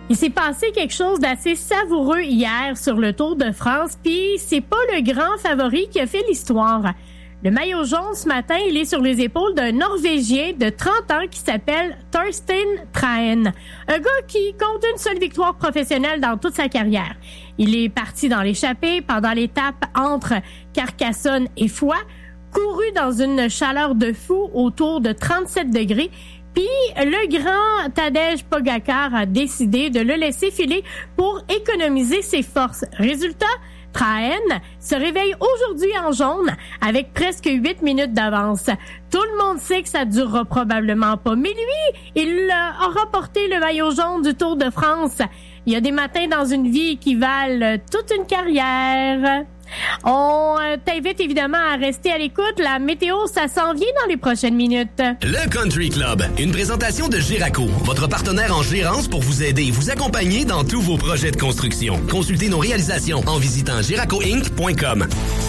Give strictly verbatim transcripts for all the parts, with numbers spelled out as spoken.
Il s'est passé quelque chose d'assez savoureux hier sur le Tour de France, puis c'est pas le grand favori qui a fait l'histoire. Le maillot jaune ce matin, il est sur les épaules d'un Norvégien de trente ans qui s'appelle Thorstein Træen. Un gars qui compte une seule victoire professionnelle dans toute sa carrière. Il est parti dans l'échappée pendant l'étape entre Carcassonne et Foix, couru dans une chaleur de fou autour de trente-sept degrés. Puis le grand Tadej Pogačar a décidé de le laisser filer pour économiser ses forces. Résultat, Træen se réveille aujourd'hui en jaune avec presque huit minutes d'avance. Tout le monde sait que ça durera probablement pas, mais lui, il a remporté le maillot jaune du Tour de France. Il y a des matins dans une vie qui valent toute une carrière. On t'invite évidemment à rester à l'écoute. La météo, ça s'en vient dans les prochaines minutes. Le Country Club, une présentation de Giraco, votre partenaire en gérance pour vous aider et vous accompagner dans tous vos projets de construction. Consultez nos réalisations en visitant giraco inc point com.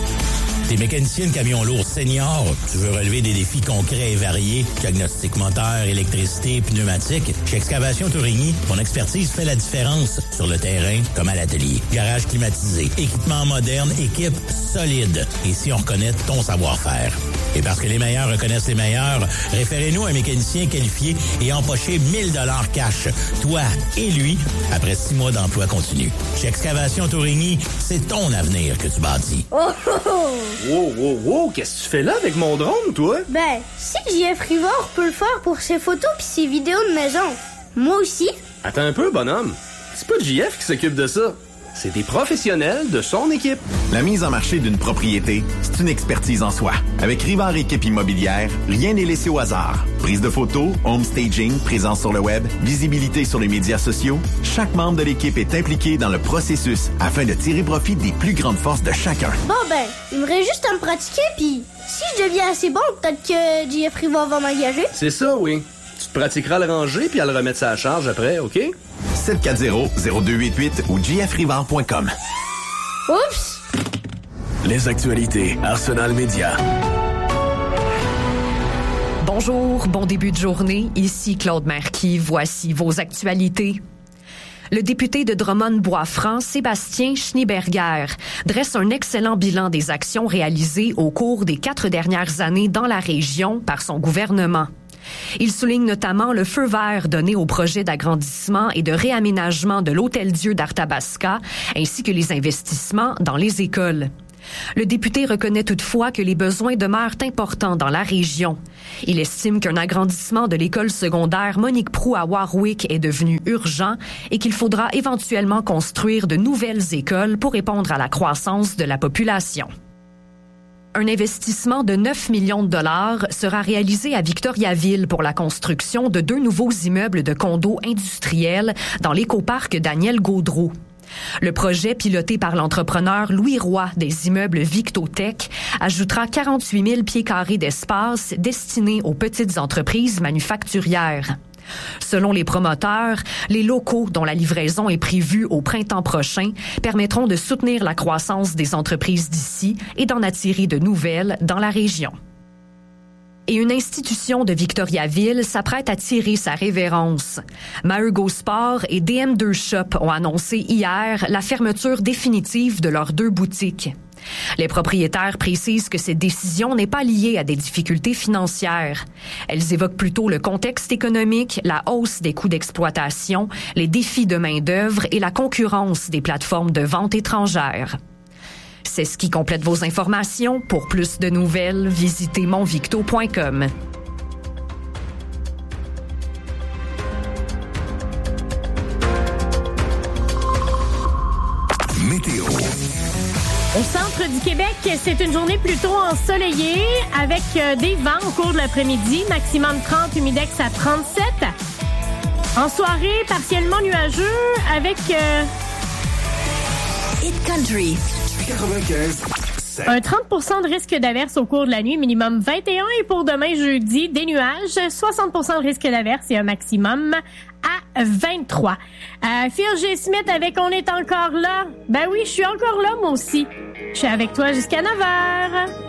T'es mécanicien de camion lourd senior, tu veux relever des défis concrets et variés, diagnostic moteur, électricité, pneumatique. Chez Excavation Tourigny, ton expertise fait la différence sur le terrain comme à l'atelier. Garage climatisé, équipement moderne, équipe solide. Et si on reconnaît ton savoir-faire. Et parce que les meilleurs reconnaissent les meilleurs, référez-nous à un mécanicien qualifié et empochez mille dollars cash. Toi et lui, après six mois d'emploi continu. Chez Excavation Tourigny, c'est ton avenir que tu bâtis. Oh, oh, oh. Wow, wow, wow, qu'est-ce que tu fais là avec mon drone, toi? Ben, si J F Rivard peut le faire pour ses photos pis ses vidéos de maison, moi aussi. Attends un peu, bonhomme. C'est pas J F qui s'occupe de ça. C'est des professionnels de son équipe. La mise en marché d'une propriété, c'est une expertise en soi. Avec Rivard Équipe Immobilière, rien n'est laissé au hasard. Prise de photos, home staging, présence sur le web, visibilité sur les médias sociaux, chaque membre de l'équipe est impliqué dans le processus afin de tirer profit des plus grandes forces de chacun. Bon ben, il me reste juste à me pratiquer, puis si je deviens assez bon, peut-être que J F Rivard va m'engager. C'est ça, oui. Tu te pratiqueras à le ranger puis à le remettre sa charge après, OK? sept quatre zéro zéro deux huit huit ou j f rivard point com. Oups! Les actualités Arsenal Média. Bonjour, bon début de journée. Ici Claude Marquis. Voici vos actualités. Le député de Drummond-Bois-Franc, Sébastien Schneeberger, dresse un excellent bilan des actions réalisées au cours des quatre dernières années dans la région par son gouvernement. Il souligne notamment le feu vert donné au projet d'agrandissement et de réaménagement de l'Hôtel-Dieu d'Arthabasca, ainsi que les investissements dans les écoles. Le député reconnaît toutefois que les besoins demeurent importants dans la région. Il estime qu'un agrandissement de l'école secondaire Monique Proulx à Warwick est devenu urgent et qu'il faudra éventuellement construire de nouvelles écoles pour répondre à la croissance de la population. Un investissement de neuf millions de dollars sera réalisé à Victoriaville pour la construction de deux nouveaux immeubles de condos industriels dans l'écoparc Daniel Gaudreault. Le projet, piloté par l'entrepreneur Louis Roy des immeubles Victotech, ajoutera quarante-huit mille pieds carrés d'espace destinés aux petites entreprises manufacturières. Selon les promoteurs, les locaux dont la livraison est prévue au printemps prochain permettront de soutenir la croissance des entreprises d'ici et d'en attirer de nouvelles dans la région. Et une institution de Victoriaville s'apprête à tirer sa révérence. Maergo Sport et D M deux Shop ont annoncé hier la fermeture définitive de leurs deux boutiques. Les propriétaires précisent que cette décision n'est pas liée à des difficultés financières. Elles évoquent plutôt le contexte économique, la hausse des coûts d'exploitation, les défis de main-d'œuvre et la concurrence des plateformes de vente étrangères. C'est ce qui complète vos informations. Pour plus de nouvelles, visitez monvicto point com. Météo. Au centre du Québec, c'est une journée plutôt ensoleillée avec des vents au cours de l'après-midi, maximum trente, humidex à trente-sept. En soirée, partiellement nuageux avec euh, Hit Country. quatre-vingt-quinze. un trente pour cent de risque d'averse au cours de la nuit, minimum vingt et un. Et pour demain, jeudi, des nuages, soixante pour cent de risque d'averse et un maximum à vingt-trois. Euh, Phil G. Smith avec On est encore là. Ben oui, je suis encore là, moi aussi. Je suis avec toi jusqu'à neuf heures.